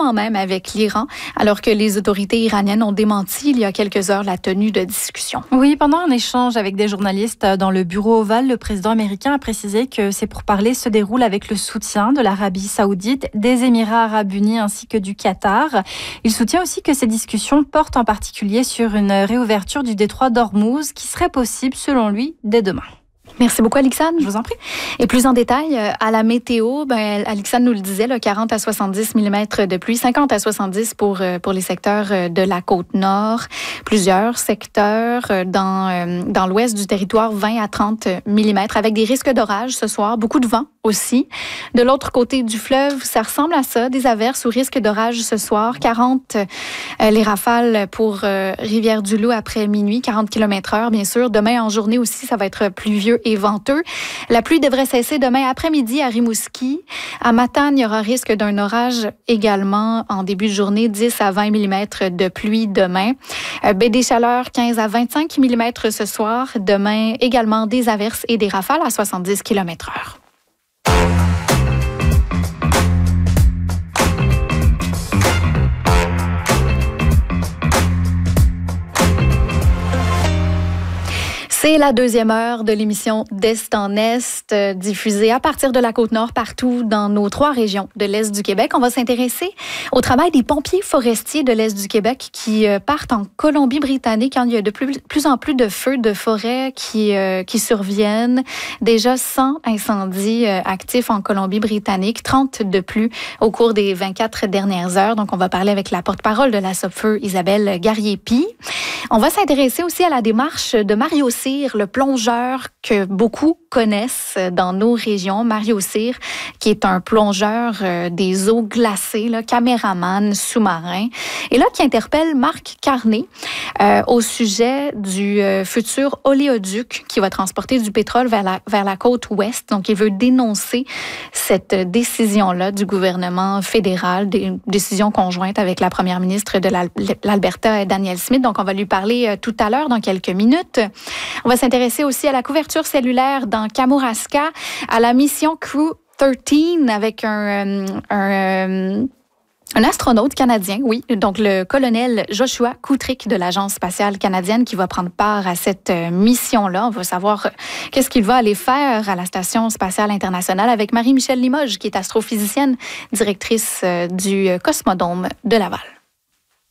quand même avec l'Iran, alors que les autorités iraniennes ont démenti il y a quelques heures la tenue de discussions. Oui, pendant un échange avec des journalistes dans le bureau ovale, le président américain a précisé que ces pourparlers se déroulent avec le soutien de l'Arabie saoudite, des Émirats arabes unis ainsi que du Qatar. Il soutient aussi que ces discussions portent en particulier sur une réouverture du détroit d'Ormuz qui serait possible, selon lui, dès demain. Merci beaucoup, Alixane. Je vous en prie. Et plus en détail, à la météo, Alixane nous le disait, là, 40 à 70 mm de pluie, 50 à 70 pour les secteurs de la Côte-Nord. Plusieurs secteurs dans l'ouest du territoire, 20 à 30 mm, avec des risques d'orage ce soir, beaucoup de vent aussi. De l'autre côté du fleuve, ça ressemble à ça, des averses ou risques d'orage ce soir, 40 les rafales pour Rivière-du-Loup après minuit, 40 km/h, bien sûr. Demain en journée aussi, ça va être pluvieux et venteux. La pluie devrait cesser demain après-midi à Rimouski. À Matane, il y aura risque d'un orage également en début de journée, 10 à 20 mm de pluie demain. Baie des Chaleurs, 15 à 25 mm ce soir. Demain, également des averses et des rafales à 70 km/h. C'est la deuxième heure de l'émission d'Est en Est, diffusée à partir de la Côte-Nord partout dans nos 3 régions de l'Est du Québec. On va s'intéresser au travail des pompiers forestiers de l'Est du Québec qui partent en Colombie-Britannique quand il y a de plus en plus de feux de forêt qui surviennent. Déjà 100 incendies actifs en Colombie-Britannique, 30 de plus au cours des 24 dernières heures. Donc, on va parler avec la porte-parole de la SOPFEU, Isabelle Garriépi. On va s'intéresser aussi à la démarche de Mario Cyr, le plongeur que beaucoup connaissent dans nos régions. Mario Cyr, qui est un plongeur des eaux glacées, là, caméraman sous-marin, et là qui interpelle Marc Carné au sujet du futur oléoduc qui va transporter du pétrole vers la côte ouest. Donc, il veut dénoncer cette décision-là du gouvernement fédéral, des décisions conjointes avec la première ministre de l'Alberta, Danielle Smith. Donc, on va lui parler tout à l'heure, dans quelques minutes. On va s'intéresser aussi à la couverture cellulaire dans Kamouraska, à la mission Crew 13 avec un astronaute canadien, oui, donc le colonel Joshua Koutrick de l'Agence spatiale canadienne qui va prendre part à cette mission-là. On va savoir qu'est-ce qu'il va aller faire à la Station spatiale internationale avec Marie-Michelle Limoges, qui est astrophysicienne, directrice du Cosmodome de Laval.